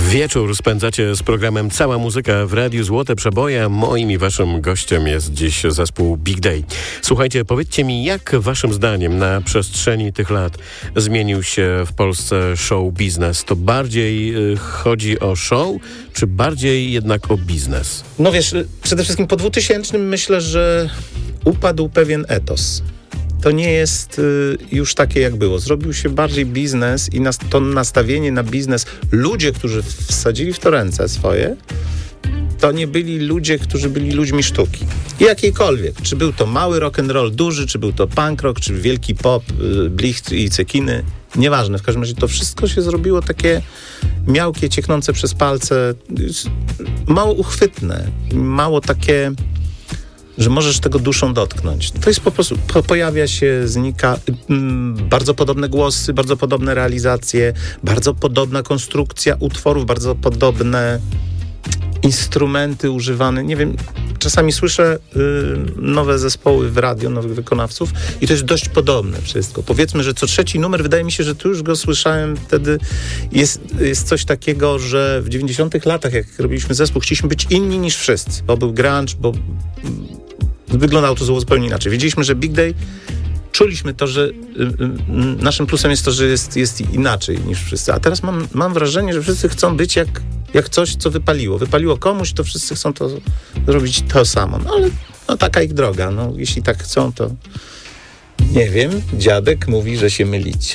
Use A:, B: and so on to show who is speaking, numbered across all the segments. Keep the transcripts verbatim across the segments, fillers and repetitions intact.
A: Wieczór spędzacie z programem Cała Muzyka w Radiu Złote Przeboje. Moim i waszym gościem jest dziś zespół Big Day. Słuchajcie, powiedzcie mi, jak waszym zdaniem na przestrzeni tych lat zmienił się w Polsce show biznes? To bardziej y, chodzi o show, czy bardziej jednak o biznes?
B: No wiesz, przede wszystkim po dwutysięcznym myślę, że upadł pewien etos. To nie jest y, już takie, jak było. Zrobił się bardziej biznes i nas, to nastawienie na biznes. Ludzie, którzy wsadzili w to ręce swoje, to nie byli ludzie, którzy byli ludźmi sztuki. Jakiejkolwiek. Czy był to mały rock'n'roll duży, czy był to punk rock, czy wielki pop, y, blicht i cekiny. Nieważne. W każdym razie to wszystko się zrobiło takie miałkie, cieknące przez palce, mało uchwytne, mało takie, że możesz tego duszą dotknąć. To jest po prostu, po, pojawia się, znika, mm, bardzo podobne głosy, bardzo podobne realizacje, bardzo podobna konstrukcja utworów, bardzo podobne instrumenty używane. Nie wiem, czasami słyszę y, nowe zespoły w radio, nowych wykonawców i to jest dość podobne wszystko. Powiedzmy, że co trzeci numer, wydaje mi się, że tu już go słyszałem wtedy. Jest, jest coś takiego, że w dziewięćdziesiątych latach, jak robiliśmy zespół, chcieliśmy być inni niż wszyscy, bo był grunge, bo wyglądało to zupełnie inaczej. Wiedzieliśmy, że Big Day, czuliśmy to, że y, y, naszym plusem jest to, że jest, jest inaczej niż wszyscy. A teraz mam, mam wrażenie, że wszyscy chcą być jak, jak coś, co wypaliło. Wypaliło komuś, to wszyscy chcą to zrobić to samo. No ale no, taka ich droga. No, jeśli tak chcą, to nie wiem. Dziadek mówi, że się mylicie.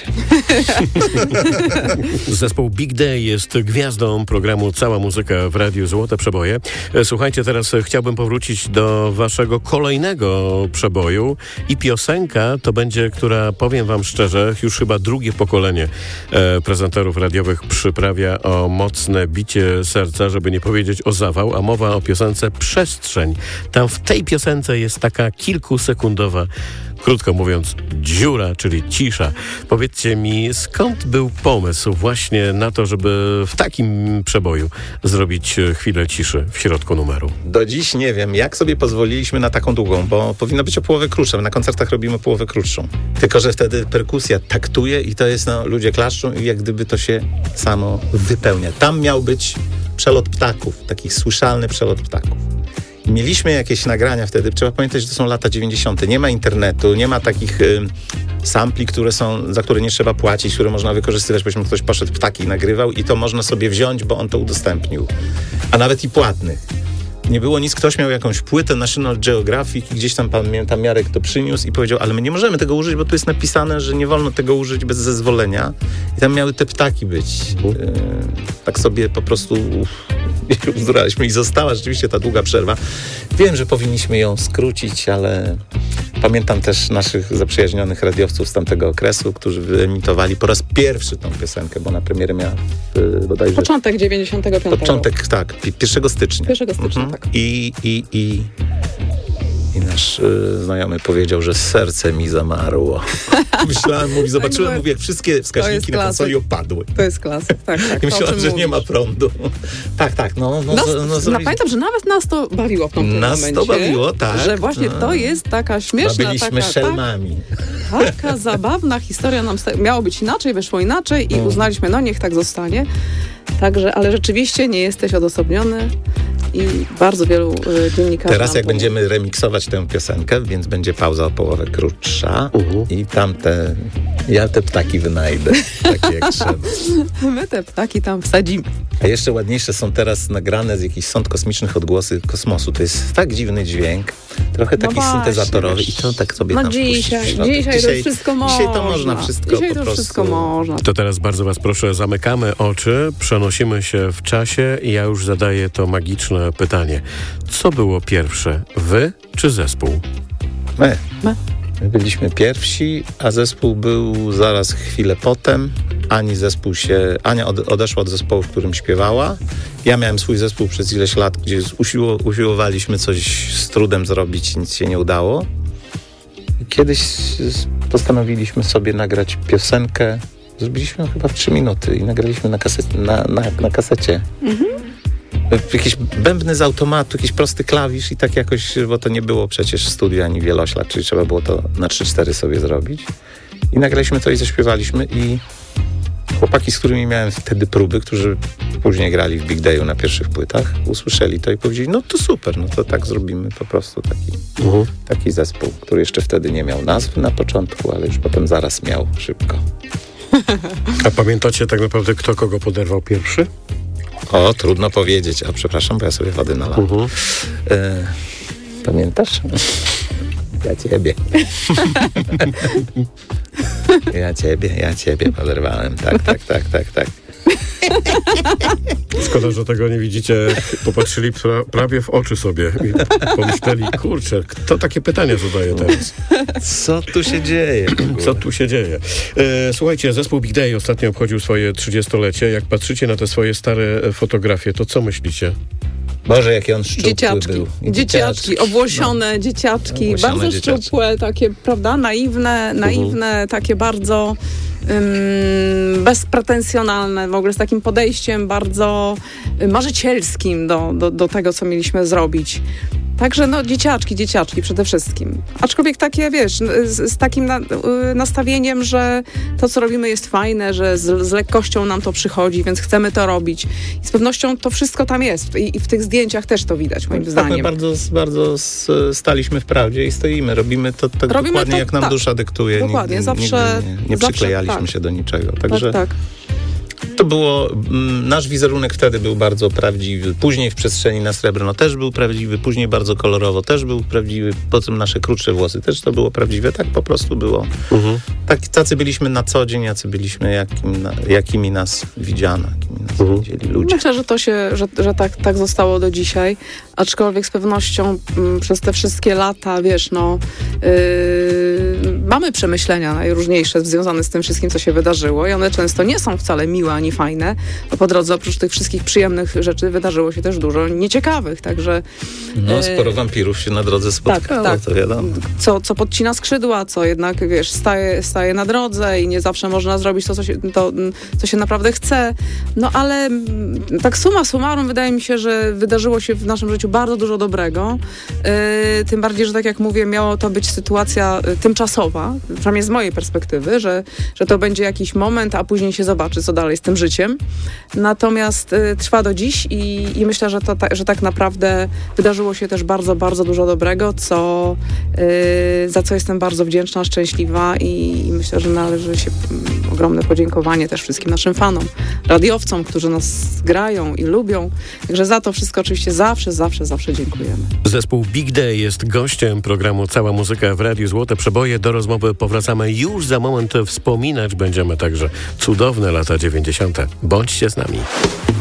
A: Zespół Big Day jest gwiazdą programu Cała Muzyka w Radiu Złote Przeboje. Słuchajcie, teraz chciałbym powrócić do waszego kolejnego przeboju i piosenka to będzie, która, powiem wam szczerze, już chyba drugie pokolenie e, prezenterów radiowych przyprawia o mocne bicie serca, żeby nie powiedzieć o zawał, a mowa o piosence Przestrzeń. Tam w tej piosence jest taka kilkusekundowa, krótko mówiąc, dziura, czyli cisza. Powiedzcie mi, skąd był pomysł właśnie na to, żeby w takim przeboju zrobić chwilę ciszy w środku numeru?
B: Do dziś nie wiem, jak sobie pozwoliliśmy na taką długą, bo powinno być o połowę krótsza. Na koncertach robimy połowę krótszą. Tylko że wtedy perkusja taktuje i to jest, no, ludzie klaszczą i jak gdyby to się samo wypełnia. Tam miał być przelot ptaków, taki słyszalny przelot ptaków. Mieliśmy jakieś nagrania wtedy, trzeba pamiętać, że to są lata dziewięćdziesiąte. Nie ma internetu, nie ma takich y, sampli, które są, za które nie trzeba płacić, które można wykorzystywać. Powiedzmy, ktoś poszedł ptaki i nagrywał i to można sobie wziąć, bo on to udostępnił. A nawet i płatnych. Nie było nic, ktoś miał jakąś płytę National Geographic i gdzieś tam pan Jarek to przyniósł i powiedział, ale my nie możemy tego użyć, bo tu jest napisane, że nie wolno tego użyć bez zezwolenia. I tam miały te ptaki być. Yy, tak sobie po prostu uzduraliśmy i została rzeczywiście ta długa przerwa. Wiem, że powinniśmy ją skrócić, ale pamiętam też naszych zaprzyjaźnionych radiowców z tamtego okresu, którzy wyemitowali po raz pierwszy tą piosenkę, bo na premierę miała yy, bodajże...
C: Początek dziewięćdziesiątego piątego.
B: Początek, tak, pierwszego stycznia.
C: pierwszego stycznia,
B: mhm.
C: tak.
B: I, i, i, i nasz y, znajomy powiedział, że serce mi zamarło. Myślałem, mówi, zobaczyłem,
C: tak,
B: mówi, jak wszystkie wskaźniki na konsoli opadły.
C: To jest klasyk, tak, tak.
B: I myślałem, że mówisz. Nie ma prądu. Tak, tak, no. no,
C: nas,
B: no, no,
C: no pamiętam, że nawet nas to bawiło w tym
B: nas
C: momencie.
B: Nas to bawiło, tak.
C: Że właśnie
B: no.
C: to jest taka śmieszna,
B: byliśmy
C: taka,
B: szelmami.
C: Tak, taka zabawna historia nam sta- miało być inaczej, wyszło inaczej i
B: mm.
C: uznaliśmy, no niech tak zostanie. Także, ale rzeczywiście nie jesteś odosobniony i bardzo wielu y, dziennikarzy.
B: Teraz jak
C: to
B: będziemy remiksować tę piosenkę, więc będzie pauza o połowę krótsza uh-huh. i tamte, ja te ptaki wynajdę, takie jak trzeba.
C: My te ptaki tam wsadzimy.
B: A jeszcze ładniejsze są teraz nagrane z jakichś sąd kosmicznych odgłosy kosmosu. To jest tak dziwny dźwięk, trochę taki
C: no
B: syntezatorowy i to tak sobie
C: no
B: tam
C: dzisiaj,
B: dzisiaj,
C: dzisiaj to wszystko można.
B: Dzisiaj to można wszystko
C: dzisiaj
B: po
C: to
B: prostu.
C: wszystko można.
A: To teraz bardzo was proszę, zamykamy oczy, przenosimy się w czasie i ja już zadaję to magiczne pytanie. Co było pierwsze, wy czy zespół?
B: My.
C: My.
B: My byliśmy pierwsi, a zespół był zaraz chwilę potem. Ani zespół się, Ania od, odeszła od zespołu, w którym śpiewała. Ja miałem swój zespół przez ileś lat, gdzie usiło, usiłowaliśmy coś z trudem zrobić, nic się nie udało. I kiedyś postanowiliśmy sobie nagrać piosenkę. Zrobiliśmy ją chyba w trzy minuty i nagraliśmy na, kaset, na, na, na kasecie. Mhm. Jakieś bębny z automatu, jakiś prosty klawisz i tak jakoś, bo to nie było przecież studio ani wieloślad, czyli trzeba było to na trzy cztery sobie zrobić. I nagraliśmy to i zaśpiewaliśmy i chłopaki, z którymi miałem wtedy próby, którzy później grali w Big Dayu na pierwszych płytach, usłyszeli to i powiedzieli, no to super, no to tak zrobimy po prostu taki, uh-huh. taki zespół, który jeszcze wtedy nie miał nazwy na początku, ale już potem zaraz miał szybko.
A: A pamiętacie tak naprawdę, kto kogo poderwał pierwszy?
B: O, trudno powiedzieć. A przepraszam, bo ja sobie wody nalałem. Uh-huh. E, pamiętasz? Ja ciebie. ja ciebie, ja ciebie poderwałem. Tak, tak, tak, tak, tak.
A: Szkoda, że tego nie widzicie. Popatrzyli pra- prawie w oczy sobie i pomyśleli, kurczę, kto takie pytania zadaje teraz?
B: Co tu się dzieje?
A: Co tu się dzieje? E, słuchajcie, zespół Big Day ostatnio obchodził swoje trzydziestolecie. Jak patrzycie na te swoje stare fotografie, to co myślicie?
B: Boże, jaki on szczupły
C: dzieciaczki.
B: był.
C: I dzieciaczki, dzieciaczki, obłosione no. dzieciaczki, obłosione bardzo dzieciaczki. Szczupłe, takie, prawda, naiwne, naiwne, uh-huh. takie bardzo um, bezpretensjonalne, w ogóle z takim podejściem bardzo marzycielskim do, do, do tego, co mieliśmy zrobić. Także no dzieciaczki, dzieciaczki przede wszystkim. Aczkolwiek takie, wiesz, z, z takim na, y, nastawieniem, że to, co robimy jest fajne, że z, z lekkością nam to przychodzi, więc chcemy to robić. I z pewnością to wszystko tam jest. I, i w tych zdjęciach też to widać, moim
B: tak,
C: zdaniem.
B: My bardzo, bardzo staliśmy w prawdzie i stoimy. Robimy to tak robimy dokładnie, to, jak nam tak, dusza dyktuje.
C: Dokładnie,
B: nigdy,
C: zawsze.
B: Nigdy nie, nie
C: zawsze,
B: przyklejaliśmy
C: tak.
B: się do niczego. Także
C: tak, tak.
B: To było, m, nasz wizerunek wtedy był bardzo prawdziwy. Później w Przestrzeni na Srebrno też był prawdziwy, później bardzo kolorowo też był prawdziwy, potem nasze krótsze włosy też to było prawdziwe. Tak po prostu było. Mhm. Tak, tacy byliśmy na co dzień, jacy byliśmy, jakim, na, jakimi nas widziano, jakimi nas mhm. widzieli ludzie.
C: Myślę, że to się, że, że tak, tak zostało do dzisiaj, aczkolwiek z pewnością m, przez te wszystkie lata, wiesz, no yy, mamy przemyślenia najróżniejsze związane z tym wszystkim, co się wydarzyło i one często nie są wcale miłe ani fajne, bo po drodze oprócz tych wszystkich przyjemnych rzeczy wydarzyło się też dużo nieciekawych, także...
B: No, sporo wampirów się na drodze spotkało, tak, tak. to wiadomo.
C: Co, co podcina skrzydła, co jednak, wiesz, staje, staje na drodze i nie zawsze można zrobić to co, się, to, co się naprawdę chce. No, ale tak summa summarum wydaje mi się, że wydarzyło się w naszym życiu bardzo dużo dobrego. Yy, tym bardziej, że tak jak mówię, miało to być sytuacja tymczasowa, przynajmniej z mojej perspektywy, że, że to będzie jakiś moment, a później się zobaczy, co dalej z tym życiem. Natomiast y, trwa do dziś i, i myślę, że, to, ta, że tak naprawdę wydarzyło się też bardzo, bardzo dużo dobrego, co, y, za co jestem bardzo wdzięczna, szczęśliwa i, i myślę, że należy się y, ogromne podziękowanie też wszystkim naszym fanom, radiowcom, którzy nas grają i lubią. Także za to wszystko oczywiście zawsze, zawsze, zawsze dziękujemy.
A: Zespół Big Day jest gościem programu Cała Muzyka w Radiu Złote Przeboje. Do rozmowy powracamy już za moment. Wspominać będziemy także cudowne lata dziewięćdziesiąte. Bądźcie z nami.